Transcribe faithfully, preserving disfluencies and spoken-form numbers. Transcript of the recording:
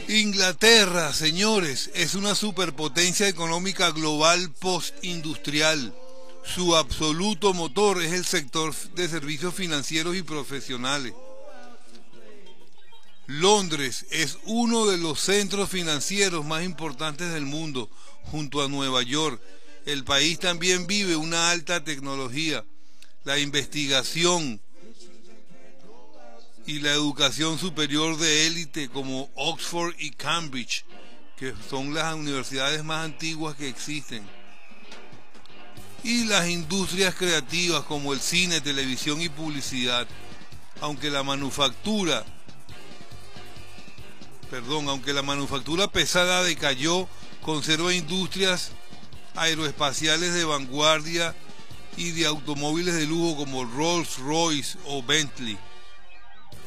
Inglaterra, señores, es una superpotencia económica global postindustrial. Su absoluto motor es el sector de servicios financieros y profesionales. Londres es uno de los centros financieros más importantes del mundo, junto a Nueva York. El país también vive una alta tecnología, la investigación y la educación superior de élite como Oxford y Cambridge, que son las universidades más antiguas que existen. Y las industrias creativas como el cine, televisión y publicidad. Aunque la manufactura, perdón, aunque la manufactura pesada decayó, conserva industrias aeroespaciales de vanguardia y de automóviles de lujo como Rolls-Royce o Bentley.